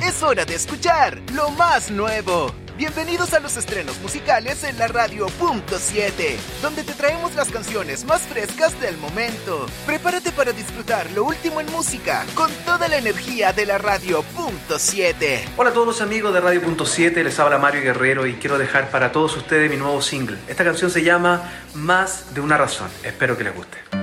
Es hora de escuchar lo más nuevo. Bienvenidos a los estrenos musicales en la Radio Punto 7, donde te traemos las canciones más frescas del momento. Prepárate para disfrutar lo último en música con toda la energía de la Radio Punto 7. Hola a todos los amigos de Radio Punto 7, les habla Mario Guerrero y quiero dejar para todos ustedes mi nuevo single. Esta canción se llama Más de una razón, espero que les guste.